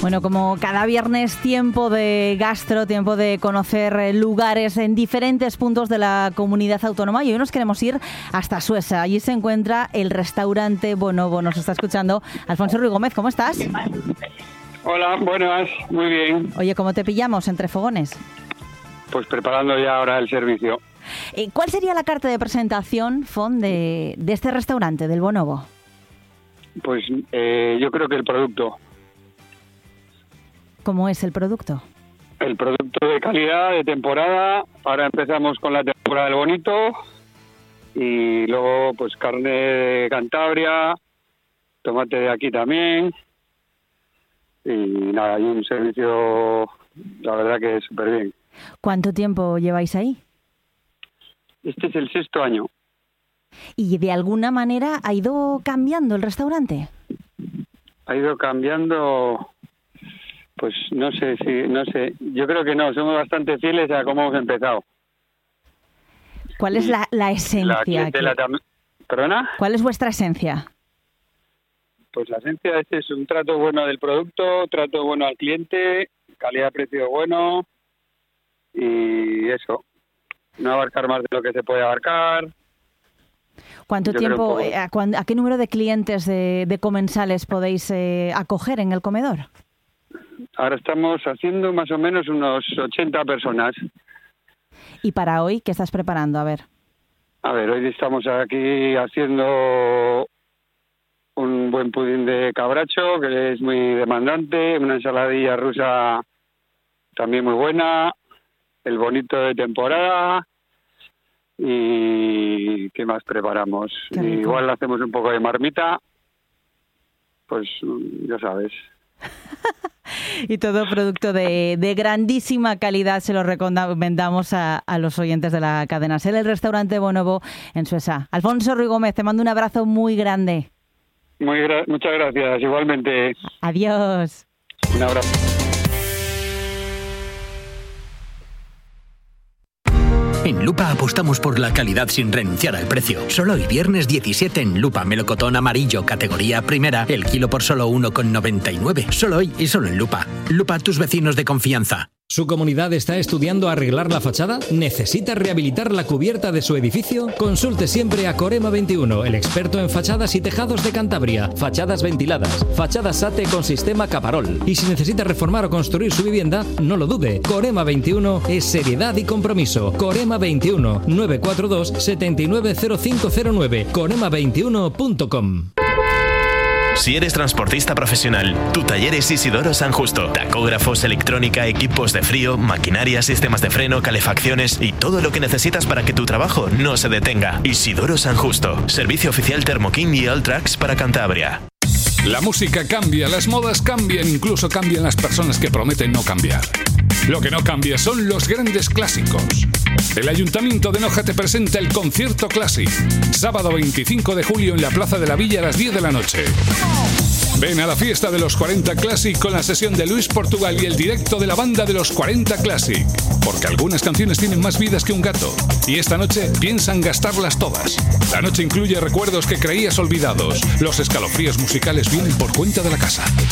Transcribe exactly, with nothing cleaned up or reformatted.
Bueno, como cada viernes, tiempo de gastro, tiempo de conocer lugares en diferentes puntos de la comunidad autónoma, y hoy nos queremos ir hasta Sueca. Allí se encuentra el restaurante Bonobo. Nos está escuchando Alfonso Ruiz Gómez. ¿Cómo estás? Hola, buenas, muy bien. Oye, ¿cómo te pillamos entre fogones? Pues preparando ya ahora el servicio. Eh, ¿Cuál sería la carta de presentación, Fon, de, de este restaurante, del Bonobo? Pues eh, yo creo que el producto. ¿Cómo es el producto? El producto de calidad, de temporada. Ahora empezamos con la temporada del bonito. Y luego, pues carne de Cantabria, tomate de aquí también. Y nada, hay un servicio, la verdad que es súper bien. ¿Cuánto tiempo lleváis ahí? Este es el sexto año. ¿Y de alguna manera ha ido cambiando el restaurante? Ha ido cambiando, pues no sé, si no sé. Yo creo que no, somos bastante fieles a cómo hemos empezado. ¿Cuál es la, la esencia? La clientela que... tam- ¿Perdona? ¿Cuál es vuestra esencia? Pues la esencia este es un trato bueno del producto, trato bueno al cliente, calidad-precio bueno y eso. No abarcar más de lo que se puede abarcar. ¿Cuánto Yo tiempo, creo que- a, cuán- a qué número de clientes de, de comensales podéis eh, acoger en el comedor? Ahora estamos haciendo más o menos unos ochenta personas. Y para hoy, ¿qué estás preparando? A ver. A ver, hoy estamos aquí haciendo un buen pudín de cabracho, que es muy demandante, una ensaladilla rusa también muy buena, el bonito de temporada. ¿Y qué más preparamos? Qué rico. Igual hacemos un poco de marmita, pues ya sabes. Y todo producto de, de grandísima calidad, se lo recomendamos a, a los oyentes de la cadena SER, el restaurante Bonobo en Sueca. Alfonso Ruiz Gómez, te mando un abrazo muy grande. Muy gra- muchas gracias, igualmente. Adiós. Un abrazo. En Lupa apostamos por la calidad sin renunciar al precio. Solo hoy viernes diecisiete en Lupa melocotón amarillo categoría primera, el kilo por solo uno con noventa y nueve. Solo hoy y solo en Lupa. Lupa, tus vecinos de confianza. ¿Su comunidad está estudiando arreglar la fachada? ¿Necesita rehabilitar la cubierta de su edificio? Consulte siempre a Corema veintiuno, el experto en fachadas y tejados de Cantabria. Fachadas ventiladas, fachadas SATE con sistema Caparol. Y si necesita reformar o construir su vivienda, no lo dude. Corema veintiuno es seriedad y compromiso. Corema veintiuno, nueve cuatro dos, siete nueve cero cinco cero nueve. corema veintiuno punto com. Si eres transportista profesional, tu taller es Isidoro San Justo. Tacógrafos, electrónica, equipos de frío, maquinaria, sistemas de freno, calefacciones y todo lo que necesitas para que tu trabajo no se detenga. Isidoro San Justo. Servicio oficial Thermo King y Alltrax para Cantabria. La música cambia, las modas cambian, incluso cambian las personas que prometen no cambiar. Lo que no cambia son los grandes clásicos. El Ayuntamiento de Noja te presenta el Concierto Classic. Sábado veinticinco de julio en la Plaza de la Villa a las diez de la noche. Ven a la fiesta de los cuarenta Classic con la sesión de Luis Portugal y el directo de la banda de los cuarenta Classic. Porque algunas canciones tienen más vidas que un gato. Y esta noche piensan gastarlas todas. La noche incluye recuerdos que creías olvidados. Los escalofríos musicales vienen por cuenta de la casa.